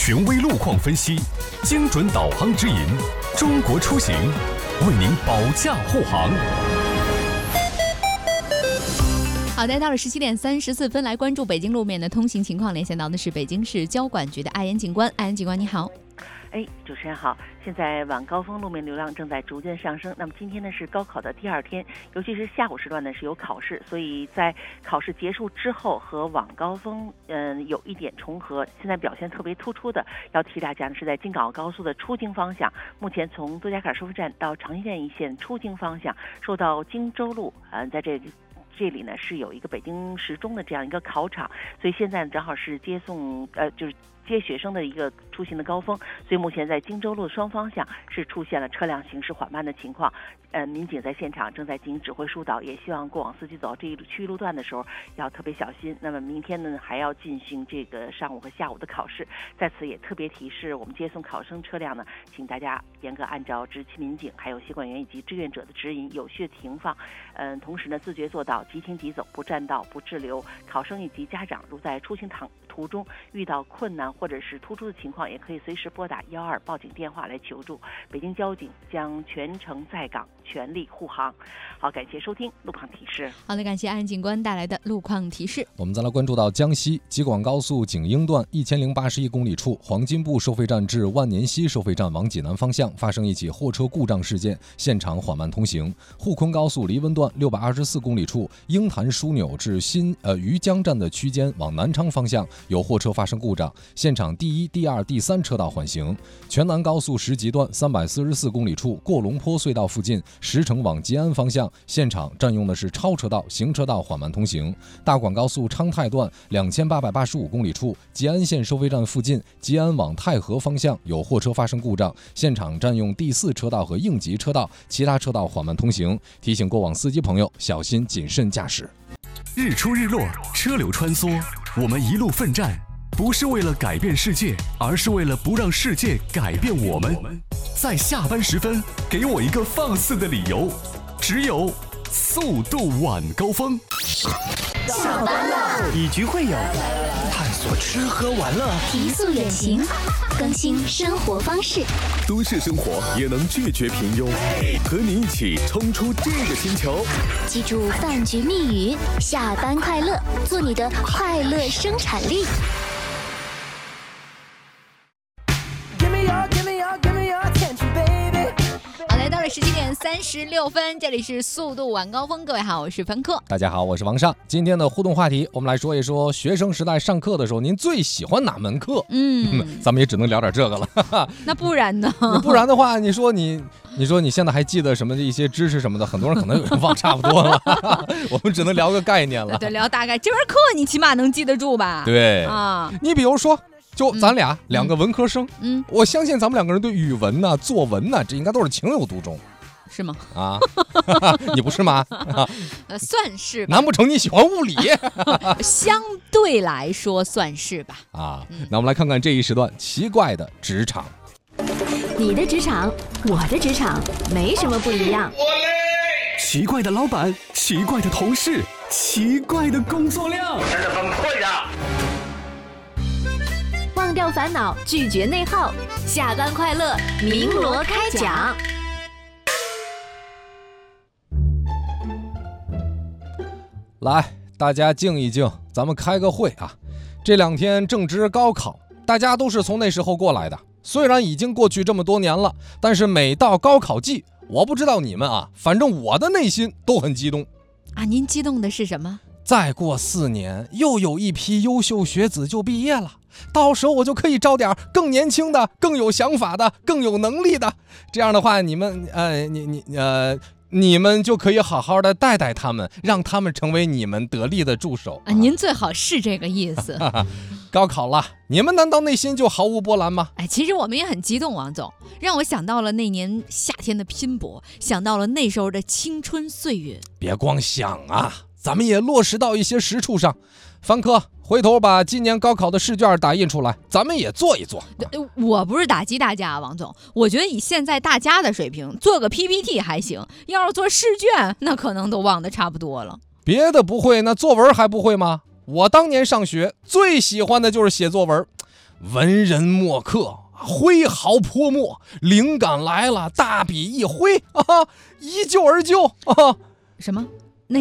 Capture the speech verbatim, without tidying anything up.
权威路况分析，精准导航指引，中国出行为您保驾护航。 好的，到了十七点三十四分，来关注北京路面的通行情况。连线到的是北京市交管局的艾岩警官，艾岩警官你好。 哎，主持人好。现在晚高峰路面流量正在逐渐上升。那么今天呢是高考的第二天，尤其是下午时段呢是有考试，所以在考试结束之后和晚高峰嗯、呃、有一点重合。现在表现特别突出的，要提大家呢是在京港高速的出京方向，目前从多家坎收费站到长辛店一线出京方向，受到荆州路嗯、呃、在这个。这里呢是有一个北京十中的这样一个考场，所以现在正好是接送呃就是接学生的一个出行的高峰，所以目前在荆州路双方向是出现了车辆行驶缓慢的情况。呃，民警在现场正在进行指挥疏导，也希望过往司机走到这一区域路段的时候要特别小心。那么明天呢还要进行这个上午和下午的考试，在此也特别提示我们接送考生车辆呢，请大家严格按照执勤民警、还有协管员以及志愿者的指引，有序停放。嗯、呃，同时呢自觉做到即停即走，不占道、不滞留。考生以及家长如在出行途中遇到困难或者是突出的情况，也可以随时拨打幺二报警电话来求助。北京交警将全程在岗，全力护航。好，感谢收听路况提示。 好的，感谢安警官带来的路况提示。 我们再来关注到江西吉广高速景英段一千零八十一公里处黄金埠收费站至万年溪收费站往济南方向发生一起货车故障事件，现场缓慢通行。沪昆高速黎温段六百二十四公里处鹰潭枢纽至新呃余江站的区间往南昌方向有货车发生故障，现场第一、第二、第三车道缓行。全南高速石集段三百四十四公里处过龙坡隧道附近石城往吉安方向，现场占用的是超车道，行车道缓慢通行。大广高速昌泰段两千八百八十五公里处吉安县收费站附近吉安往太和方向有货车发生故障，现场占用第四车道和应急车道，其他车道缓慢通行。提醒过往司机朋友小心谨慎驾驶。 日出日落，车流穿梭，我们一路奋战，不是为了改变世界，而是为了不让世界改变我们。在下班时分，给我一个放肆的理由，只有速度晚高峰。 下班了， 以局会友，探索吃喝玩乐， 提速远行，更新生活方式。 都市生活也能拒绝平庸，和你一起冲出这个星球。 记住饭局密语：下班快乐，做你的快乐生产力。 好，来到了十七点三十六分，这里是速度晚高峰。各位好，我是凡客。 大家好，我是王尚。今天的互动话题，我们来说一说学生时代上课的时候，您最喜欢哪门课？嗯，咱们也只能聊点这个了。 那不然呢？ 不然的话，你说你，你说你现在还记得什么一些知识什么的？很多人可能有人忘差不多了。我们只能聊个概念了。 对，聊大概。这门课你起码能记得住吧？ 对啊， 你比如说。就咱俩、嗯、两个文科生， 嗯， 我相信咱们两个人对语文呐、啊、作文呐、啊，这应该都是情有独钟， 是吗？ 啊，你不是吗？ 呃，算是吧。 难不成你喜欢物理？ 相对来说算是吧。 啊，嗯、那我们来看看这一时段奇怪的职场。 你的职场，我的职场，没什么不一样。 奇怪的老板，奇怪的同事，奇怪的工作量， 真的崩溃了。 忘掉烦恼，拒绝内耗，下班快乐，鸣锣开讲。 来，大家静一静，咱们开个会啊。这两天正值高考，大家都是从那时候过来的。虽然已经过去这么多年了，但是每到高考季，我不知道你们啊，反正我的内心都很激动啊。您激动的是什么？ 再过四年，又有一批优秀学子就毕业了。到时候我就可以招点更年轻的、更有想法的、更有能力的。这样的话，你们呃，你你呃，你们就可以好好的带带他们，让他们成为你们得力的助手。 啊，您最好是这个意思。 高考了，你们难道内心就毫无波澜吗？ 哎，其实我们也很激动，王总，让我想到了那年夏天的拼搏，想到了那时候的青春岁月。 别光想啊，咱们也落实到一些实处上。凡科，回头把今年高考的试卷打印出来，咱们也做一做。 我不是打击大家，王总，我觉得以现在大家的水平，做个 P P T 还行，要是做试卷，那可能都忘得差不多了。 别的不会，那作文还不会吗？我当年上学最喜欢的就是写作文， 文人墨客挥毫泼墨，灵感来了，大笔一挥，啊，一救而就啊！ 什么？